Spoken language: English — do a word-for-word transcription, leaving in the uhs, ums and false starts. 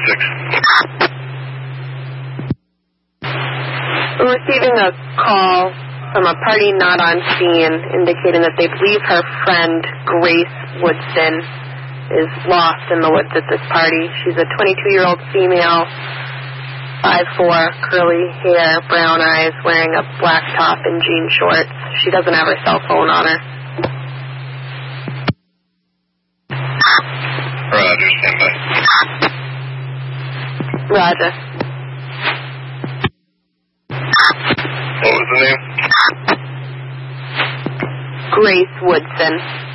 six. We're receiving a call from a party not on scene indicating that they believe her friend Grace Woodson is lost in the woods at this party. She's a twenty-two-year-old female, five foot four, curly hair, brown eyes, wearing a black top and jean shorts. She doesn't have her cell phone on her. Roger, stand by. Roger. What was the name? Grace Woodson.